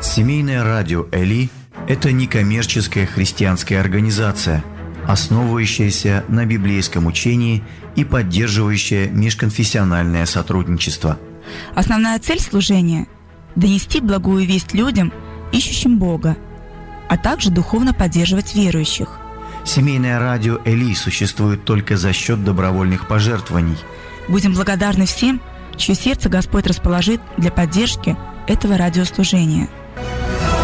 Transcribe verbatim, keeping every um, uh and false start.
Семейное радио Эли – это некоммерческая христианская организация, основывающаяся на библейском учении и поддерживающая межконфессиональное сотрудничество. Основная цель служения – донести благую весть людям, ищущим Бога, а также духовно поддерживать верующих. Семейное радио Эли существует только за счет добровольных пожертвований. Будем благодарны всем, чье сердце Господь расположит для поддержки этого радиослужения.